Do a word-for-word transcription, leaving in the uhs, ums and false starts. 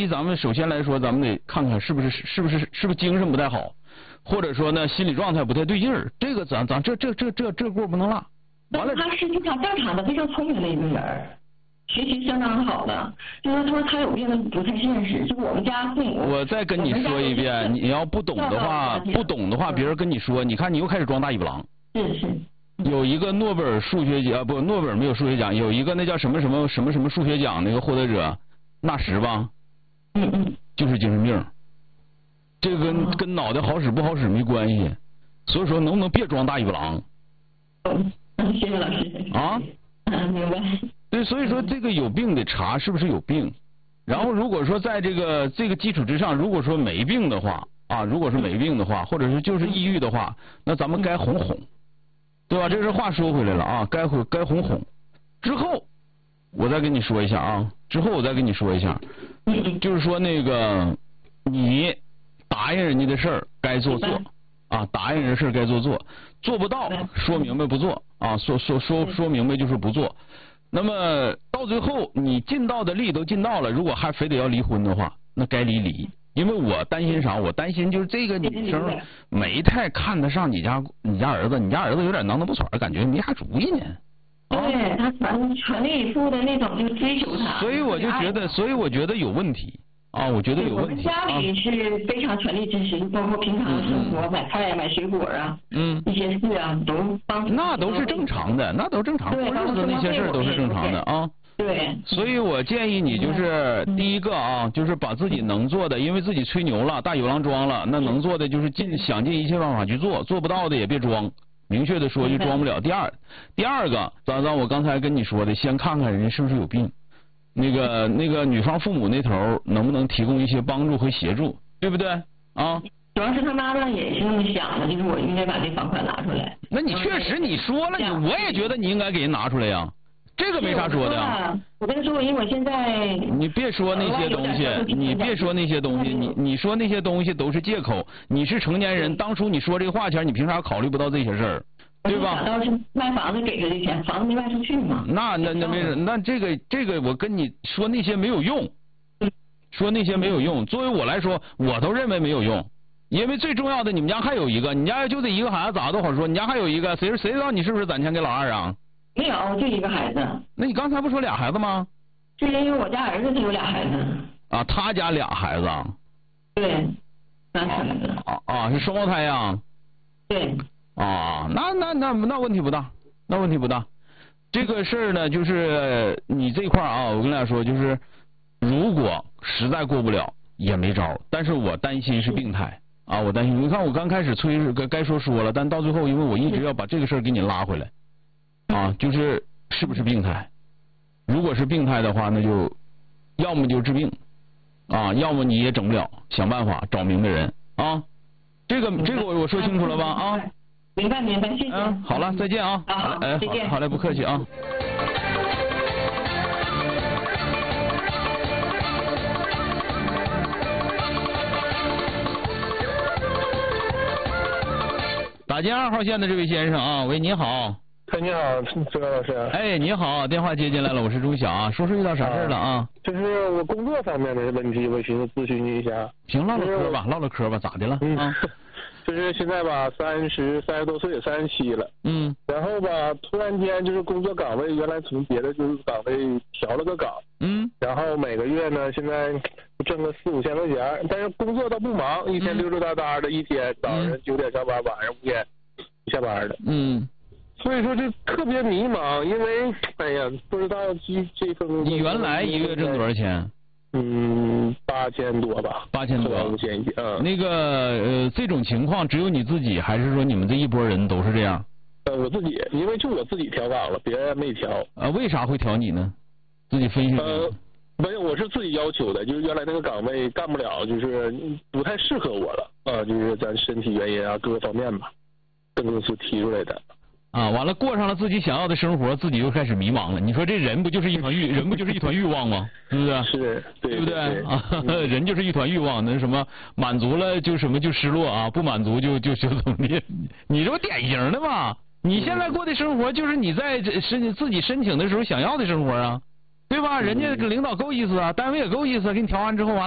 议咱们首先来说，咱们得看看是不是是不是是不是精神不太好，或者说呢心理状态不太对劲儿，这个咱咱这这这这这过不能落。完了， 他是非常正常的、非常聪明的一个人，学习相当好的。就是他说他有病不太现实，就我们家父母。 我再跟你说一遍，你要不懂的话，不懂的话，别人跟你说，你看你又开始装大尾巴狼。 是是。 有一个诺贝尔数学奖，不，诺贝尔没有数学奖，有一个那叫什么什么什么什么数学奖那个获得者，纳什吧， 嗯嗯， 就是精神病，这个跟、哦、跟脑袋好使不好使没关系，所以说能不能别装大尾巴狼？ 嗯，谢谢老师。 啊， 嗯，明白。 对，所以说这个有病得查是不是有病，然后如果说在这个这个基础之上，如果说没病的话啊，如果是没病的话，或者是就是抑郁的话，那咱们该哄哄。对吧？这是话说回来了啊，该哄该哄哄。之后我再跟你说一下啊，之后我再跟你说一下，就是说那个你答应人家的事儿该做做啊，答应人的事儿该做做，做不到说明白不做啊，说说说说明白就是不做。那么到最后你尽到的力都尽到了，如果还非得要离婚的话，那该离离。因为我担心啥？我担心就是这个女生没太看得上你家你家儿子，你家儿子有点囔囔不喘，感觉没啥主意呢。 对他全全力以赴的那种就追求他。 所以我就觉得，所以我觉得有问题啊，我觉得有问题。 我们家里是非常全力支持，包括平常生活、买菜、买水果啊，嗯，一些事啊都帮。 那都是正常的，那都正常，过日子那些事都是正常的啊。 对， 所以我建议你就是第一个啊，就是把自己能做的，因为自己吹牛了，大尾巴狼装了，那能做的就是尽想尽一切办法去做，做不到的也别装，明确的说就装不了。第二，第二个，咱咱我刚才跟你说的，先看看人家是不是有病，那个那个女方父母那头能不能提供一些帮助和协助，对不对啊？ 主要是他妈妈也是那么想的，就是我应该把这房款拿出来。 那你确实你说了，你我也觉得你应该给人拿出来呀。这个没啥说的。 我跟你说，因为我现在你别说那些东西，你别说那些东西，你你说那些东西都是借口。你是成年人，当初你说这个话前，你凭啥考虑不到这些事儿，对吧？ 想到是卖房子给他的钱，房子没卖出去嘛。 那那那没事，那这个这个我跟你说那些没有用，说那些没有用。作为我来说，我都认为没有用，因为最重要的，你们家还有一个，你家就这一个孩子咋都好说，你家还有一个，谁谁知道你是不是攒钱给老二啊？ 没有，就一个孩子。 那你刚才不说俩孩子吗？ 是因为我家儿子就有俩孩子。 啊，他家俩孩子。 对，三孩子。 啊啊，是双胞胎呀？ 对。 啊，那那那那问题不大，那问题不大。这个事儿呢，就是你这块啊，我跟大家说，就是如果实在过不了也没招，但是我担心是病态啊，我担心。你看我刚开始催是该该说说了，但到最后，因为我一直要把这个事儿给你拉回来。啊，就是是不是病态？如果是病态的话，那就要么就治病，啊，要么你也整不了，想办法找明白人啊。这个这个我我说清楚了吧？啊， 明白明白，谢谢。 嗯，好了，再见啊。 好， 哎， 再见。 好嘞，不客气啊。打进二号线的这位先生啊，喂，你好。 哎，你好，周老师。 哎，你好，电话接进来了，我是朱晓啊，说说遇到啥事了啊？ 就是我工作方面的问题，我寻思咨询你一下。 行，唠唠嗑吧，唠唠嗑吧，咋的了？ 嗯， 啊、 就是现在吧，三十三十多岁，三十七了。 嗯。 然后吧，突然间就是工作岗位原来从别的就是岗位调了个岗。 嗯。 然后每个月呢，现在挣个四五千块钱，但是工作倒不忙，一天溜溜达达的，一天早上九点上班，晚上五点下班的。 嗯。 所以说这特别迷茫，因为哎呀，不知道这这份工作。 你原来一个月挣多少钱？ 嗯，八千多吧。 八千多。 五千一。嗯。 那个呃，这种情况只有你自己，还是说你们这一拨人都是这样？ 呃，我自己，因为就我自己调岗了，别人没调。 啊，为啥会调你呢？自己分析。 呃，没有，我是自己要求的，就是原来那个岗位干不了，就是不太适合我了啊，就是咱身体原因啊，各个方面吧，跟公司提出来的。 啊，完了过上了自己想要的生活，自己又开始迷茫了。你说这人不就是一团欲，人不就是一团欲望吗？是不是？ 是，对， 对不对？ 对啊，人就是一团欲望，那什么满足了就什么就失落啊，不满足就就就怎么的？你这不典型的吗？你现在过的生活就是你在申自己申请的时候想要的生活啊，对吧？人家领导够意思啊，单位也够意思，给你调完之后完。